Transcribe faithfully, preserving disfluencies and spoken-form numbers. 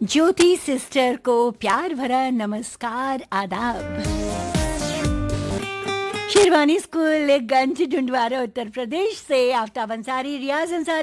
ज्योति sister को प्यार भरा नमस्कार आदाब। शेरवानी स्कूल गंज डुंडवारा उत्तर प्रदेश से आफ्ताब अंसारी, रियाज अंसारी